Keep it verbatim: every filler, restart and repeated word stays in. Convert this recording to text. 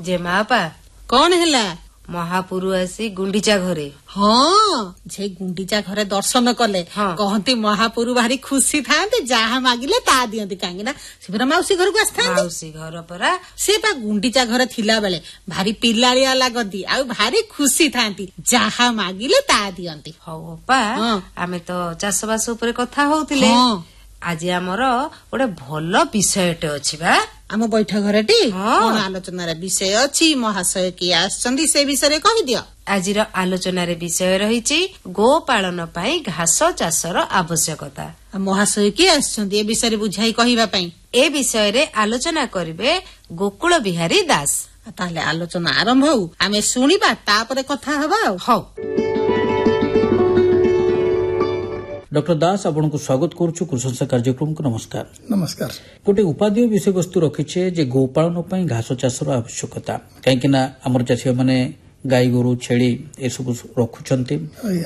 जे मापा कौन है महापुरु आसी गुंडीचा घरे हाँ जे गुंडीचा घरे दर्शन कले हाँ। कहती महापुरु भारी खुशी था जहा मागिले ता दियंती कहीं से माउसी घर को आसता माउसी घर परा से पा गुंडीचा घर थिला बेले भारी पिलालिया लागती आ भारी खुशी थांती जहा मागिले ता दियंती हौ पा आमे तो चाषबास उपरे कथा होउतिले हाँ। आज आमर गोटे भल विषयटे अछि बा आम बैठक घर टी हाँ। कौन आलोचनार विषय अच्छी महाशय किए आसचंदी से विषय कहि दियो आजिर आलोचनार विषय रहिछि गोपालन पाई घास चाषर आवश्यकता महाशय किए आसचंदी ए विषय बुझाई कहिबा पई ए विषय रे आलोचना करिवे गोकुल बिहारी दास ताले आलोचना आरंभ हो आमे सुनिबा तापरे कथा हबा हौ डॉक्टर दास आपन को स्वागत करूछु कृषि कार्यक्रम को नमस्कार नमस्कार गोटे उपादेय विषय वस्तु रखिछे जे गोपालन पई घास चाषर आवश्यकता काहेकि ना हमर चाषी माने गाई गोरु छेड़ी ए सब रखुचंती